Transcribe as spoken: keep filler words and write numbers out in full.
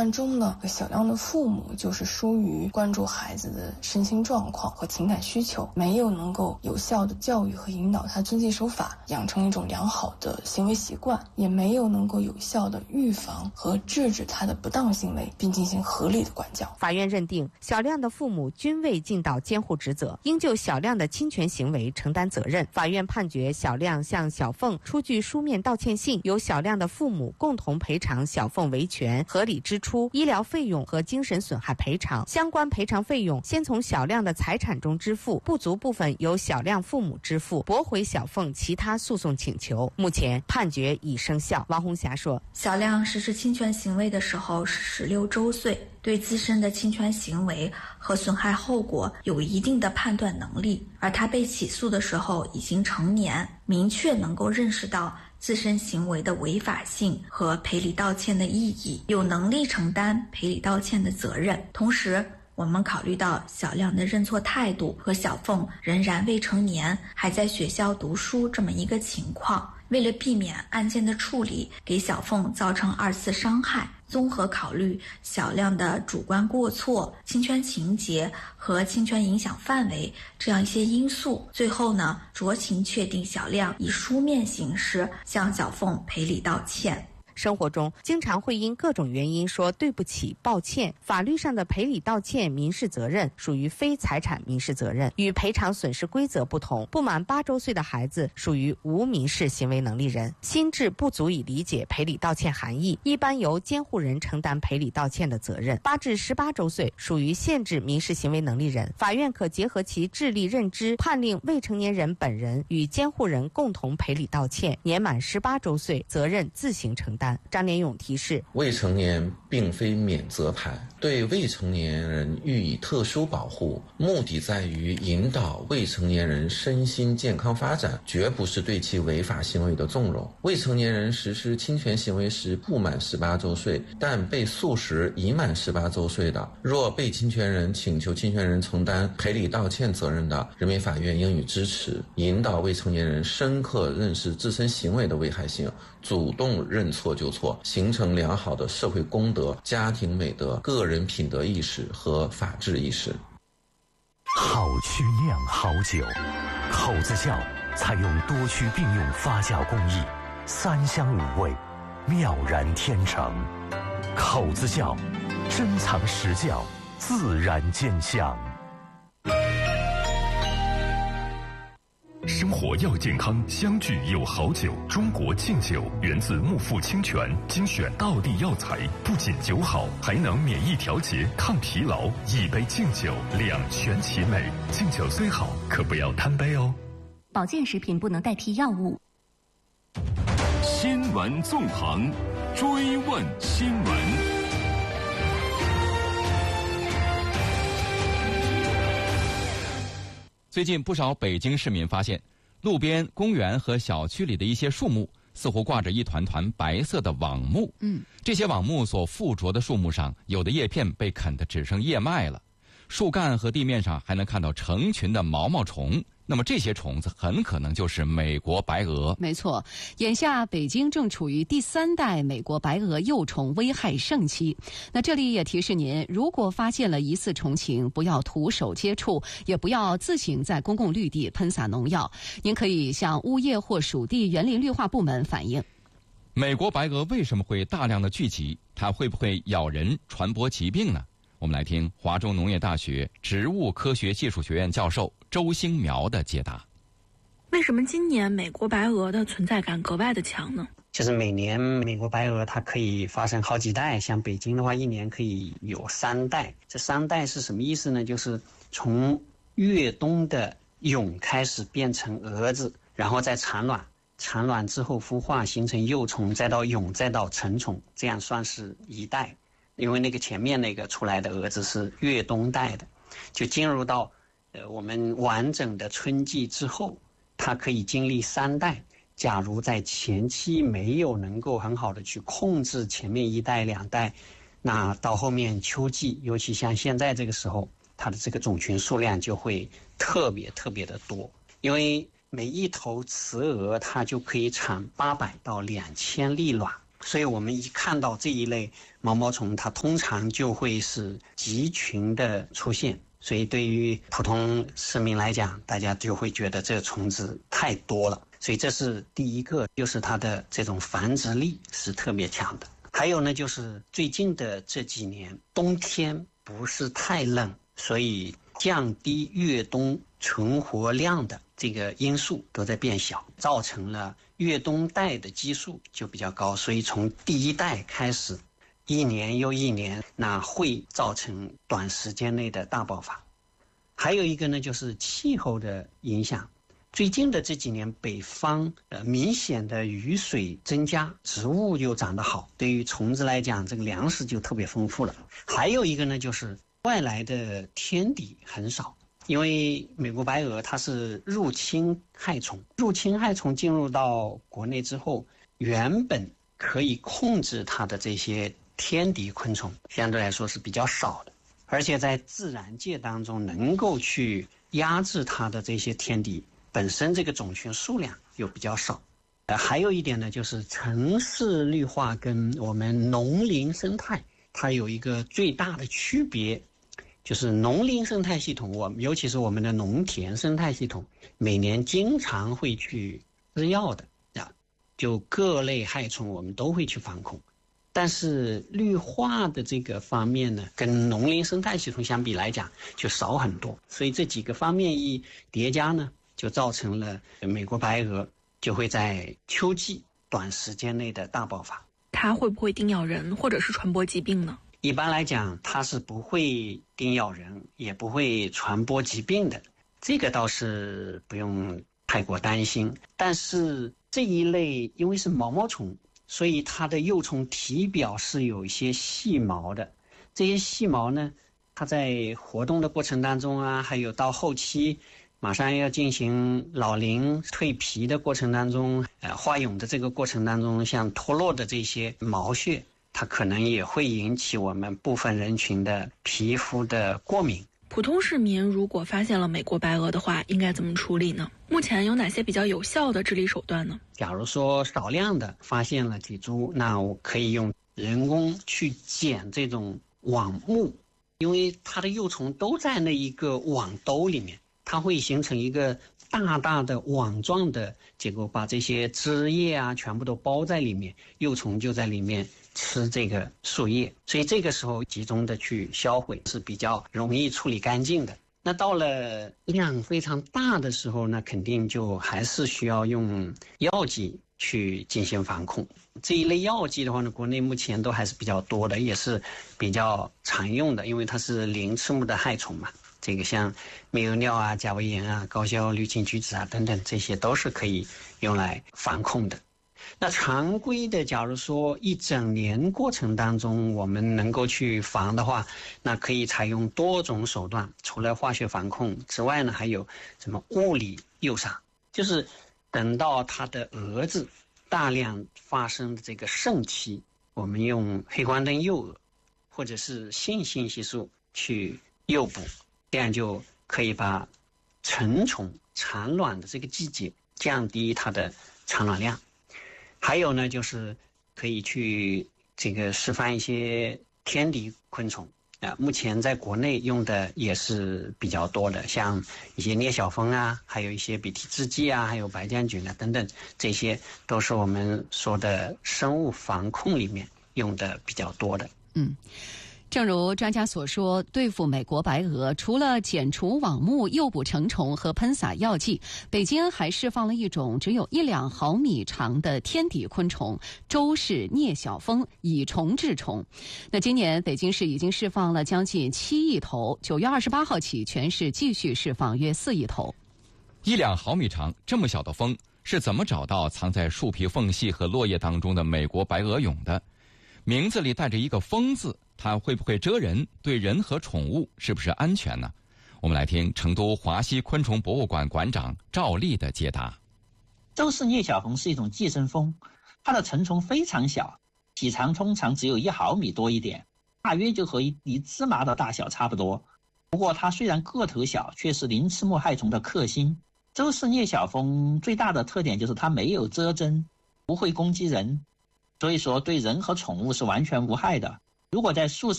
案中呢，小亮的父母就是疏于关注孩子的身心状况和情感需求，没有能够有效的教育和引导他遵纪守法，养成一种良好的行为习惯，也没有能够有效的预防和制止他的不当行为，并进行合理的管教。 法院认定小亮的父母均未尽到监护职责，应就小亮的侵权行为承担责任。法院判决小亮向小凤出具书面道歉信，由小亮的父母共同赔偿小凤维权、合理支出、医疗费用和精神损害赔偿。相关赔偿费用先从小亮的财产中支付，不足部分由小亮父母支付，驳回小凤其他诉讼请求。目前判决已生效。王红霞说， 小亮实施侵权行为的时候是十六周岁，对自身的侵权行为和损害后果有一定的判断能力，而他被起诉的时候已经成年，明确能够认识到自身行为的违法性和赔礼道歉的意义，有能力承担赔礼道歉的责任。同时我们考虑到小亮的认错态度和小凤仍然未成年，还在学校读书这么一个情况，为了避免案件的处理给小凤造成二次伤害，综合考虑小亮的主观过错、侵权情节和侵权影响范围这样一些因素，最后呢，酌情确定小亮以书面形式向小凤赔礼道歉。 生活中经常会因各种原因说对不起、抱歉，法律上的赔礼道歉民事责任属于非财产民事责任，与赔偿损失规则不同。不满八周岁的孩子属于无民事行为能力人，心智不足以理解赔礼道歉含义，一般由监护人承担赔礼道歉的责任。八至十八周岁属于限制民事行为能力人，法院可结合其智力认知，判令未成年人本人与监护人共同赔礼道歉，年满十八周岁，责任自行承担。张连勇提示， 未成年并非免责牌，对未成年人予以特殊保护，目的在于引导未成年人身心健康发展，绝不是对其违法行为的纵容。未成年人实施侵权行为时不满十八周岁，但被诉时已满十八周岁的，若被侵权人请求侵权人承担赔礼道歉责任的，人民法院应予支持，引导未成年人深刻认识自身行为的危害性，主动认错就错，形成良好的社会公德、家庭美德、个人品德意识和法治意识。 好曲酿好酒，口子窖采用多区并用发酵工艺，三香五味，妙然天成。口子窖，珍藏实窖，自然见香。 生活要健康，相聚有好酒。中国敬酒源自木富清泉，精选道地药材，不仅酒好，还能免疫调节、抗疲劳。一杯敬酒，两全其美。敬酒虽好，可不要贪杯哦。 保健食品不能代替药物。 新闻纵横，追问新闻。 最近不少北京市民发现，路边、公园和小区里的一些树木似乎挂着一团团白色的网目。 嗯， 这些网目所附着的树木上，有的叶片被啃得只剩叶脉了，树干和地面上还能看到成群的毛毛虫。那么这些虫子很可能就是美国白蛾。 没错，眼下北京正处于第三代美国白蛾幼虫危害盛期。那这里也提示您，如果发现了疑似虫情，不要徒手接触，也不要自行在公共绿地喷洒农药。您可以向物业或属地园林绿化部门反映。 美国白蛾为什么会大量的聚集？它会不会咬人传播疾病呢？我们来听华中农业大学植物科学技术学院教授周兴苗的解答。 为什么今年美国白蛾的存在感格外的强呢？ 就是每年美国白蛾它可以发生好几代，像北京的话一年可以有三代。这三代是什么意思呢？就是从越冬的蛹开始变成蛾子，然后再产卵，产卵之后孵化形成幼虫，再到蛹，再到成虫，这样算是一代。因为那个前面那个出来的蛾子是越冬代的，就进入到呃我们完整的春季之后，它可以经历三代。假如在前期没有能够很好的去控制前面一代两代，那到后面秋季，尤其像现在这个时候，它的这个种群数量就会特别特别的多。因为每一头雌蛾它就可以产八百到两千粒卵， 所以我们一看到这一类毛毛虫，它通常就会是集群的出现，所以对于普通市民来讲，大家就会觉得这个虫子太多了，所以这是第一个，就是它的这种繁殖力是特别强的。还有呢，就是最近的这几年冬天不是太冷，所以降低越冬存活量的这个因素都在变小，造成了越冬代的基数就比较高，所以从第一代开始，一年又一年，那会造成短时间内的大爆发。还有一个呢，就是气候的影响。最近的这几年，北方呃明显的雨水增加，植物又长得好，对于虫子来讲，这个粮食就特别丰富了。还有一个呢，就是外来的天敌很少。因为美国白蛾它是入侵害虫，入侵害虫进入到国内之后，原本可以控制它的这些天敌昆虫相对来说是比较少的，而且在自然界当中能够去压制它的这些天敌，本身这个种群数量又比较少。呃，还有一点呢，就是城市绿化跟我们农林生态它有一个最大的区别。就是农林生态系统，我们尤其是我们的农田生态系统，每年经常会去施药的啊，就各类害虫我们都会去防控。但是绿化的这个方面呢，跟农林生态系统相比来讲就少很多，所以这几个方面一叠加呢，就造成了美国白蛾就会在秋季短时间内的大爆发。 它会不会叮咬人，或者是传播疾病呢？ 一般来讲，它是不会叮咬人，也不会传播疾病的，这个倒是不用太过担心。但是这一类因为是毛毛虫，所以它的幼虫体表是有一些细毛的。这些细毛呢，它在活动的过程当中啊，还有到后期马上要进行老龄蜕皮的过程当中，呃，化蛹的这个过程当中，像脱落的这些毛屑，它可能也会引起我们部分人群的皮肤的过敏。 普通市民如果发现了美国白蛾的话，应该怎么处理呢？目前有哪些比较有效的治理手段呢？ 假如说少量的发现了几株，那我可以用人工去剪这种网目，因为它的幼虫都在那一个网兜里面，它会形成一个大大的网状的结构，把这些枝叶啊全部都包在里面，幼虫就在里面吃这个树叶，所以这个时候集中的去销毁是比较容易处理干净的。那到了量非常大的时候呢，肯定就还是需要用药剂去进行防控。这一类药剂的话呢，国内目前都还是比较多的，也是比较常用的，因为它是鳞翅目的害虫嘛。这个像疟油尿啊、甲胃炎啊、高硝氯氰菊酯啊等等，这些都是可以用来防控的。那常规的，假如说一整年过程当中我们能够去防的话，那可以采用多种手段，除了化学防控之外呢，还有什么物理诱杀，就是等到它的蛾子大量发生的这个盛期，我们用黑光灯诱蛾或者是性信息素去诱捕，这样就可以把成虫产卵的这个季节降低它的产卵量。还有呢，就是可以去这个示范一些天敌昆虫啊，目前在国内用的也是比较多的，像一些聂小蜂啊，还有一些鼻涕制剂啊，还有白将菌啊等等，这些都是我们说的生物防控里面用的比较多的。 嗯。正如专家所说，对付美国白蛾，除了剪除网目、诱捕成虫和喷洒药剂，北京还释放了一种只有一两毫米长的天敌昆虫——周氏聂小蜂，以虫治虫。那今年北京市已经释放了将近七亿头，九月二十八号起，全市继续释放约四亿头。 一两毫米长这么小的蜂，是怎么找到藏在树皮缝隙和落叶当中的美国白蛾蛹的？名字里带着一个蜂字，它会不会蛰人？对人和宠物是不是安全呢？我们来听成都华西昆虫博物馆馆长赵丽的解答。 周氏聂小蜂是一种寄生蜂，它的成虫非常小，体长通常只有一毫米多一点，大约就和一粒芝麻的大小差不多。不过它虽然个头小，却是鳞翅目害虫的克星。周氏聂小蜂最大的特点就是它没有蛰针，不会攻击人。 所以说对人和宠物是完全无害的。如果在树上